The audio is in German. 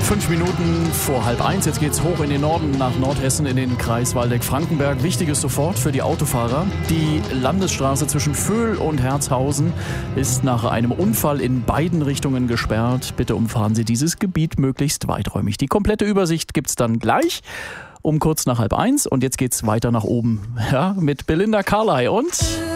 5 Minuten vor 12:30. Jetzt geht's hoch in den Norden nach Nordhessen in den Kreis Waldeck-Frankenberg. Wichtiges sofort für die Autofahrer. Die Landesstraße zwischen Vöhl und Herzhausen ist nach einem Unfall in beiden Richtungen gesperrt. Bitte umfahren Sie dieses Gebiet möglichst weiträumig. Die komplette Übersicht gibt's dann gleich um kurz nach 12:30. Und jetzt geht's weiter nach oben, ja, mit Belinda Carlisle und